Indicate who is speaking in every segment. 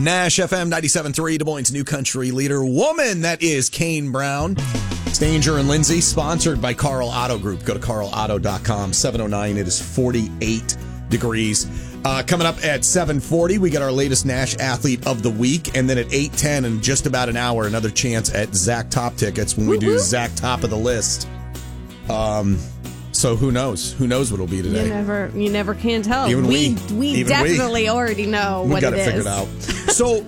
Speaker 1: Nash FM 97.3, Des Moines' new country leader. Woman, that is Kane Brown. It's Danger and Lindsay, sponsored by Carl Auto Group. Go to carlauto.com. 709, it is 48 degrees. Coming up at 7:40, we got our latest Nash Athlete of the Week. And then at 8:10, in just about an hour, another chance at Zach Top tickets when we do Zach Top of the List. So who knows? Who knows what it'll be today?
Speaker 2: You never can tell.
Speaker 1: Even
Speaker 2: we definitely already know what it is.
Speaker 1: We got it figured out. So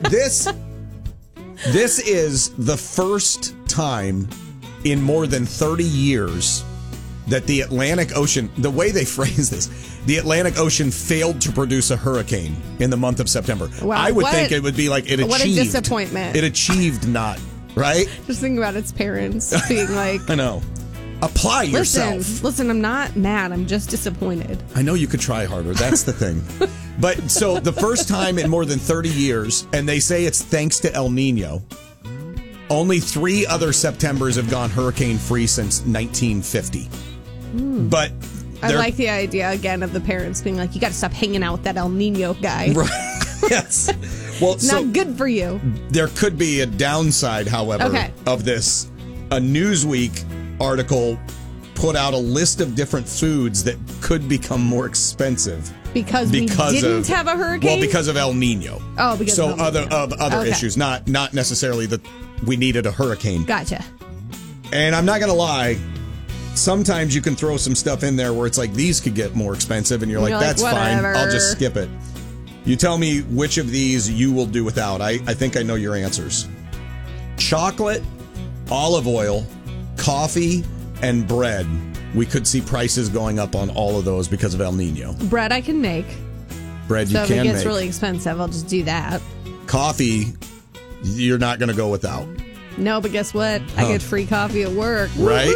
Speaker 1: this is the first time in more than 30 years that the Atlantic Ocean, the way they phrase this, the Atlantic Ocean failed to produce a hurricane in the month of September. Wow, I would think it would be like it achieved.
Speaker 2: What a disappointment.
Speaker 1: It achieved not, right?
Speaker 2: Just think about its parents being like...
Speaker 1: I know. Apply yourself.
Speaker 2: Listen, I'm not mad. I'm just disappointed.
Speaker 1: I know you could try harder. That's the thing. But so the first time in more than 30 years, and they say it's thanks to El Nino, only 3 other Septembers have gone hurricane-free since 1950. But
Speaker 2: I like the idea, again, of the parents being like, you got to stop hanging out with that El Nino guy.
Speaker 1: Right. Yes. Well,
Speaker 2: not good for you.
Speaker 1: There could be a downside, however, of this. A Newsweek article put out a list of different foods that could become more expensive
Speaker 2: because we didn't have a hurricane.
Speaker 1: Well, because of El Nino.
Speaker 2: Oh, because
Speaker 1: of
Speaker 2: El Nino.
Speaker 1: other issues, not necessarily that we needed a hurricane.
Speaker 2: Gotcha.
Speaker 1: And I'm not gonna lie, sometimes you can throw some stuff in there where it's like these could get more expensive, and you're like, that's fine. I'll just skip it. You tell me which of these you will do without. I think I know your answers. Chocolate, olive oil, coffee, and bread. We could see prices going up on all of those because of El Nino.
Speaker 2: Bread I can make.
Speaker 1: Bread you can make.
Speaker 2: So if it gets really expensive, I'll just do that.
Speaker 1: Coffee, you're not going to go without.
Speaker 2: No, but guess what? I get free coffee at work.
Speaker 1: Right?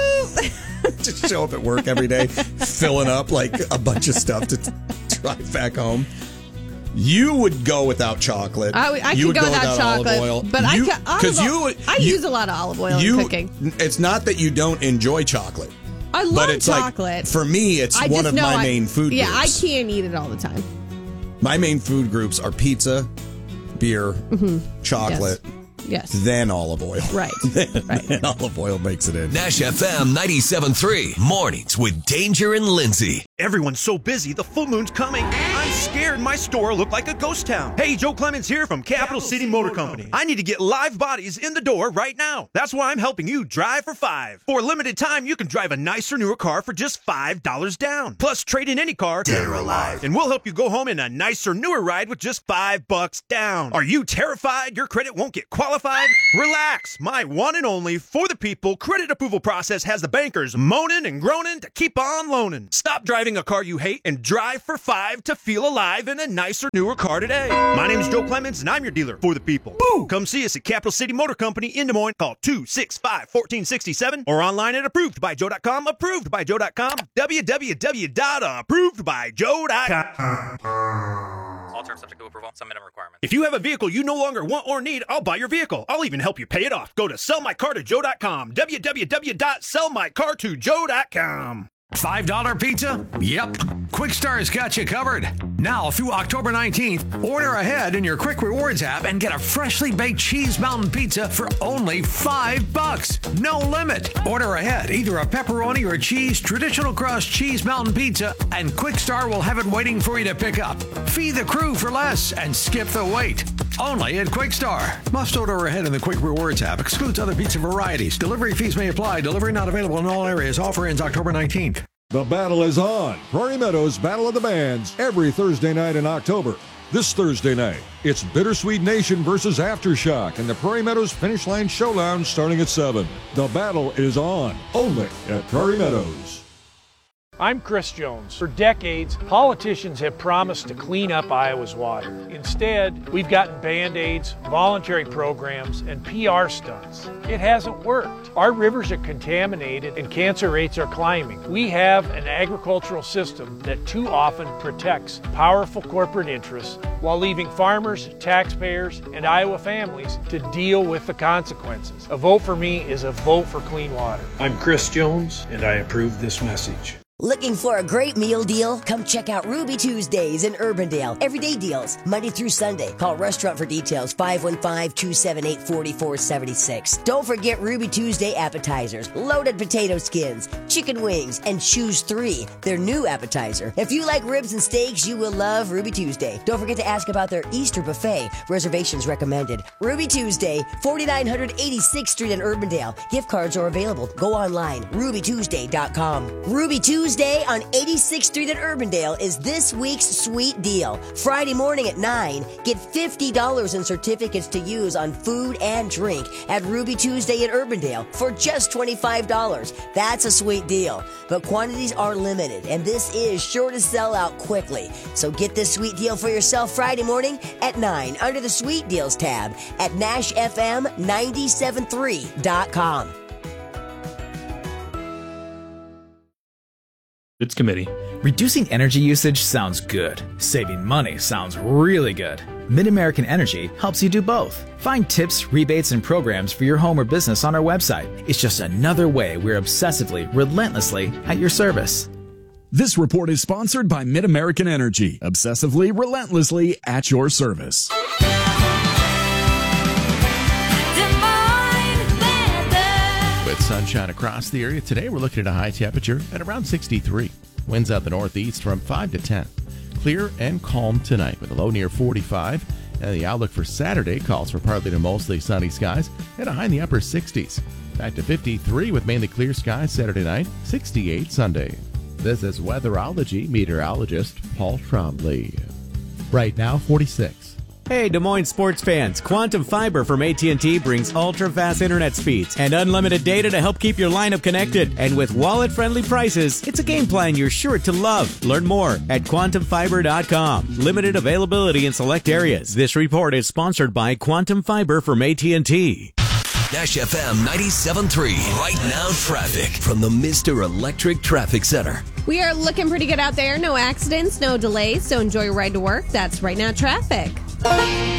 Speaker 1: Just show up at work every day, filling up like a bunch of stuff to drive back home. You would go without chocolate.
Speaker 2: I could go without chocolate, olive oil. But I use a lot of olive oil in cooking.
Speaker 1: It's not that you don't enjoy chocolate.
Speaker 2: I love chocolate.
Speaker 1: Like, for me, it's one of my main food groups.
Speaker 2: Yeah, I can't eat it all the time.
Speaker 1: My main food groups are pizza, beer, chocolate.
Speaker 2: Yes.
Speaker 1: Then olive oil.
Speaker 2: Right.
Speaker 1: Then olive oil makes it in.
Speaker 3: Nash FM 97.3, mornings with Danger and Lindsay.
Speaker 4: Everyone's so busy, the full moon's coming. I'm scared my store will look like a ghost town. Hey, Joe Clemens here from Capital City Motor Company. I need to get live bodies in the door right now. That's why I'm helping you drive for $5. For a limited time, you can drive a nicer, newer car for just $5 down. Plus, trade in any car, dead or alive, and we'll help you go home in a nicer, newer ride with just $5 down. Are you terrified your credit won't get qualified? Relax. My one and only for the people credit approval process has the bankers moaning and groaning to keep on loaning. Stop driving a car you hate and drive for $5 to feel alive in a nicer, newer car today. My name is Joe Clemens, and I'm your dealer for the people. Woo! Come see us at Capital City Motor Company in Des Moines. Call 265-1467 or online at approvedbyjoe.com. Approvedbyjoe.com. www.approvedbyjoe.com.
Speaker 5: All terms subject to approval. Some minimum requirements.
Speaker 4: If you have a vehicle you no longer want or need, I'll buy your vehicle. I'll even help you pay it off. Go to sellmycar2joe.com. www.sellmycar2joe.com.
Speaker 6: $5 pizza? Yep. Quick Star's got you covered. Now through October 19th, order ahead in your Quick Rewards app and get a freshly baked Cheese Mountain Pizza for only $5. No limit. Order ahead, either a pepperoni or cheese traditional crust Cheese Mountain Pizza, and Quick Star will have it waiting for you to pick up. Feed the crew for less and skip the wait. Only at Quick Star. Must order ahead in the Quick Rewards app. Excludes other pizza varieties. Delivery fees may apply. Delivery not available in all areas. Offer ends October 19th.
Speaker 7: The battle is on. Prairie Meadows Battle of the Bands every Thursday night in October. This Thursday night, it's Bittersweet Nation versus Aftershock in the Prairie Meadows Finish Line Showdown starting at 7. The battle is on, only at Prairie Meadows.
Speaker 8: I'm Chris Jones. For decades, politicians have promised to clean up Iowa's water. Instead, we've gotten Band-Aids, voluntary programs, and PR stunts. It hasn't worked. Our rivers are contaminated and cancer rates are climbing. We have an agricultural system that too often protects powerful corporate interests while leaving farmers, taxpayers, and Iowa families to deal with the consequences. A vote for me is a vote for clean water.
Speaker 9: I'm Chris Jones, and I approve this message. Looking for a great meal deal? Come check out Ruby Tuesdays in Urbandale. Everyday deals, Monday through Sunday. Call Restaurant for details, 515-278-4476. Don't forget Ruby Tuesday appetizers, loaded potato skins, chicken wings, and choose 3, their new appetizer. If you like ribs and steaks, you will love Ruby Tuesday. Don't forget to ask about their Easter buffet. Reservations recommended. Ruby Tuesday, 4986th Street in Urbandale. Gift cards are available. Go online, rubytuesday.com. Ruby Tuesday on 86th Street in Urbandale is this week's sweet deal. Friday morning at 9, get $50 in certificates to use on food and drink at Ruby Tuesday in Urbandale for just $25. That's a sweet deal. But quantities are limited, and this is sure to sell out quickly. So get this sweet deal for yourself Friday morning at 9 under the Sweet Deals tab at NashFM973.com.
Speaker 10: It's committee.
Speaker 11: Reducing energy usage sounds good. Saving money sounds really good. MidAmerican Energy helps you do both. Find tips, rebates, and programs for your home or business on our website. It's just another way we're obsessively, relentlessly at your service.
Speaker 12: This report is sponsored by MidAmerican Energy. Obsessively, relentlessly at your service.
Speaker 13: With sunshine across the area, today we're looking at a high temperature at around 63. Winds out the northeast from 5 to 10. Clear and calm tonight with a low near 45. And the outlook for Saturday calls for partly to mostly sunny skies and a high in the upper 60s. Back to 53 with mainly clear skies Saturday night, 68 Sunday. This is weatherology meteorologist Paul Trombley. Right now, 46.
Speaker 14: Hey, Des Moines sports fans, Quantum Fiber from AT&T brings ultra-fast internet speeds and unlimited data to help keep your lineup connected. And with wallet-friendly prices, it's a game plan you're sure to love. Learn more at quantumfiber.com. Limited availability in select areas. This report is sponsored by Quantum Fiber from AT&T.
Speaker 3: Nash FM 97.3. Right now traffic from the Mr. Electric Traffic Center.
Speaker 2: We are looking pretty good out there. No accidents, no delays. So enjoy your ride to work. That's Right Now Traffic.